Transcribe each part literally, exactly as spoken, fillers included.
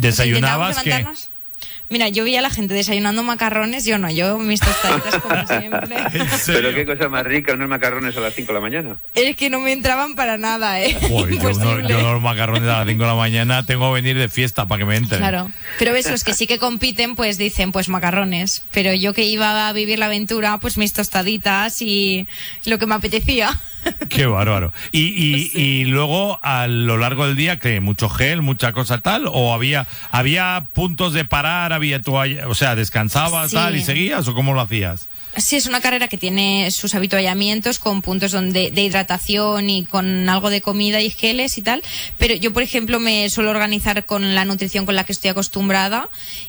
¿Desayunabas qué? Mira, yo veía a la gente desayunando macarrones, yo no, yo mis tostaditas como siempre. Pero qué cosa más rica, unos macarrones a las cinco de la mañana. Es que no me entraban para nada, ¿eh? Uy, yo, no, yo los macarrones a las cinco de la mañana tengo que venir de fiesta para que me entren. Claro, pero esos que sí que compiten, pues dicen, pues macarrones. Pero yo que iba a vivir la aventura, pues mis tostaditas y lo que me apetecía. Qué bárbaro. ¿Y, y, Sí. y luego a lo largo del día, qué? ¿Mucho gel, mucha cosa tal? ¿O había había puntos de parar, había toalla, o sea, descansabas Sí. tal y seguías o cómo lo hacías? Sí, es una carrera que tiene sus habituallamientos con puntos donde, de hidratación y con algo de comida y geles y tal, pero yo, por ejemplo, me suelo organizar con la nutrición con la que estoy acostumbrada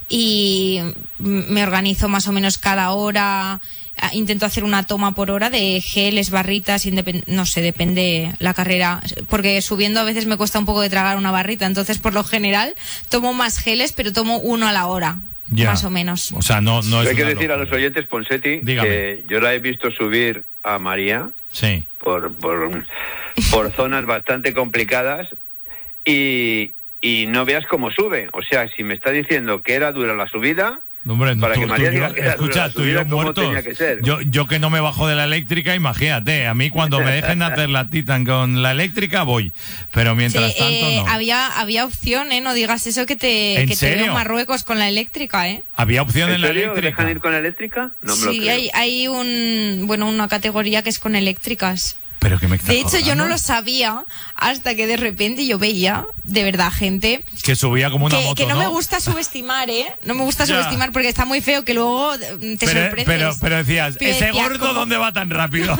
y me organizo más o menos cada hora. Intento hacer una toma por hora de geles, barritas, independ- no sé, depende la carrera, porque subiendo a veces me cuesta un poco de tragar una barrita, entonces por lo general tomo más geles, pero tomo uno a la hora, Ya. más o menos. O sea, no, no es Hay que una decir a locura. los oyentes, Ponseti, Dígame. que yo la he visto subir a María Sí. por, por, por zonas bastante complicadas y, y no veas cómo sube. O sea, si me está diciendo que era dura la subida... Hombre, Para tú, que tú María y yo- diga que era escucha, dura la tú y yo subida, ¿cómo muertos. tenía que ser? Yo, yo que no me bajo de la eléctrica, imagínate. A mí cuando me dejen hacer la Titan con la eléctrica voy. Pero mientras Sí, tanto eh, no. había, había opción, ¿eh? No digas eso que te, ¿En que te serio? veo en Marruecos con la eléctrica, ¿eh? ¿Había opción en, ¿En la serio? eléctrica? ¿Dejan ir con eléctrica? No me lo Sí, creo. hay, hay un, bueno, una categoría que es con eléctricas. Pero que me estás De hecho, yo no jodando. lo sabía hasta que de repente yo veía, de verdad, gente Que subía como una que, moto, que no, ¿no? me gusta subestimar, ¿eh? No me gusta Ya. subestimar porque está muy feo que luego eh, te pero, sorprendes. pero, pero decías, Pero ese decía, gordo, ¿cómo? ¿dónde va tan rápido?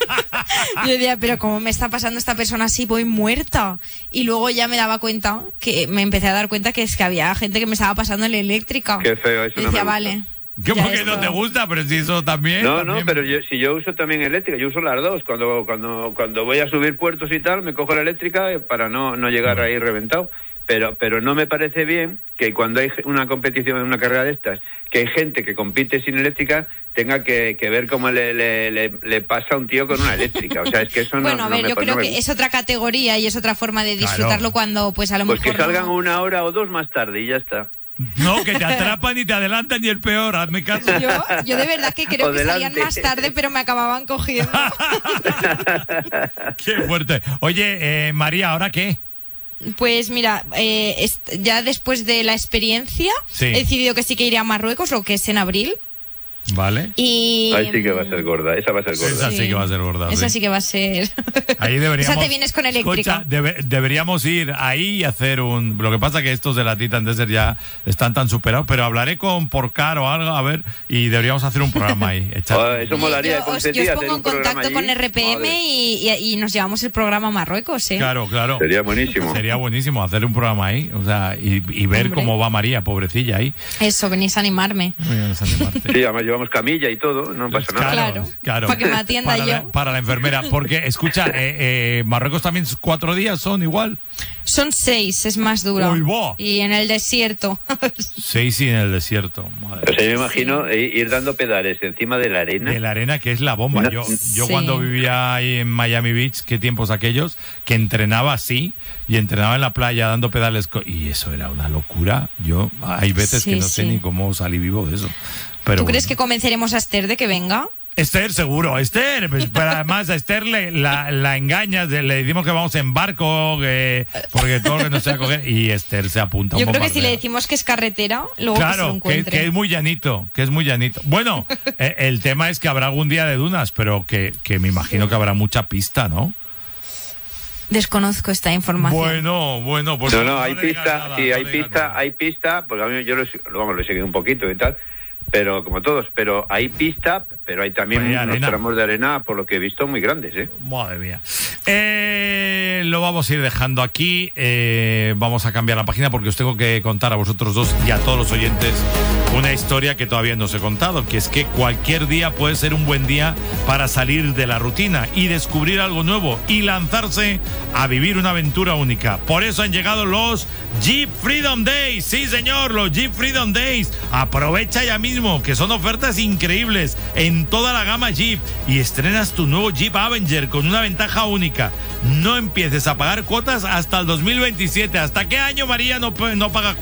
Yo decía, pero ¿cómo me está pasando esta persona así? Voy muerta. Y luego ya me daba cuenta, que me empecé a dar cuenta que es que había gente que me estaba pasando en la eléctrica. Qué feo, eso Y no decía, me gusta. vale. ¿Cómo ya que esto- no te gusta? Pero si eso también... No, también- no, pero yo, si yo uso también eléctrica, yo uso las dos. Cuando cuando cuando voy a subir puertos y tal, me cojo la eléctrica para no, no llegar ahí reventado. Pero pero no me parece bien que cuando hay una competición en una carrera de estas, que hay gente que compite sin eléctrica, tenga que, que ver cómo le, le, le, le pasa a un tío con una eléctrica. O sea, es que eso no, Bueno, a no ver, me yo no creo me que gusta. es otra categoría y es otra forma de disfrutarlo Claro. cuando, pues a lo Pues mejor que salgan no- una hora o dos más tarde y ya está. No, que te atrapan y te adelantan y el peor, hazme caso. Yo, yo de verdad que creo O que salían delante. más tarde, pero me acababan cogiendo. Qué fuerte. Oye, eh, María, ¿ahora qué? Pues mira, eh, est- ya después de la experiencia Sí. he decidido que sí que iré a Marruecos, lo que es en abril. Vale. Y Ahí sí que va a ser gorda, esa va a ser gorda. Esa sí que va a ser gorda, Esa sí. sí que va a ser. Ahí deberíamos... Esa te vienes con eléctrica. Escucha, debe- deberíamos ir ahí y hacer un... Lo que pasa que estos de la Titan Desert ya están tan superados, pero hablaré con Porcar o algo, a ver, y deberíamos hacer un programa ahí. echar- Oh, eso molaría, yo, de os, yo os Ponseti, hacer pongo un en programa contacto allí. con R P M Madre, y, y- y nos llevamos el programa a Marruecos, ¿eh? Claro, claro. Sería buenísimo. Sería buenísimo hacer un programa ahí, o sea, y, y ver Hombre. cómo va María, pobrecilla ahí. Eso, venís a animarme. Muy bien, desanimarte. Sí, además llevamos camilla y todo, no pasa nada. Claro, para que me atienda para yo. La, para la enfermera, porque, escucha, eh, eh, Marruecos también cuatro días son igual. Son seis, es más duro. Uy, va. Y en el desierto. Seis y en el desierto. Madre. O sea, yo me imagino eh, ir dando pedales encima de la arena. De la arena, que es la bomba. No, Yo, yo sí. cuando vivía ahí en Miami Beach, qué tiempos aquellos, que entrenaba así y entrenaba en la playa dando pedales. co- Y eso era una locura. Yo, hay veces Sí, que no sé sí. ni cómo salí vivo de eso. Pero ¿Tú bueno. crees que convenceremos a Esther de que venga? Esther, seguro, Esther, pues, pero además a Esther le, la, la engañas, le decimos que vamos en barco, que, porque todo lo que nos sea coger, y Esther se apunta a un Yo creo que si le bombardeo. decimos que es carretera, luego que se lo Claro, que, encuentre. que es muy llanito, que es muy llanito. Bueno, eh, el tema es que habrá algún día de dunas, pero que, que me imagino que habrá mucha pista, ¿no? Desconozco esta información. Bueno, bueno, pues No, no, hay le digas pista, nada, sí, no hay le digas pista, nada. hay pista, porque a mí yo lo, lo- vamos, lo he seguido un poquito y tal, pero como todos, pero hay pista, pero hay también Pues hay unos arena. tramos de arena, por lo que he visto, muy grandes, ¿eh? Madre mía. Eh, lo vamos a ir dejando aquí. Eh, vamos a cambiar la página porque os tengo que contar a vosotros dos y a todos los oyentes una historia que todavía no os he contado, que es que cualquier día puede ser un buen día para salir de la rutina y descubrir algo nuevo y lanzarse a vivir una aventura única. Por eso han llegado los Jeep Freedom Days. Sí, señor, los Jeep Freedom Days. Aprovecha ya mismo, que son ofertas increíbles en toda la gama Jeep y estrenas tu nuevo Jeep Avenger con una ventaja única. No empieces a pagar cuotas hasta el dos mil veintisiete. ¿Hasta qué año, María, no, no pagas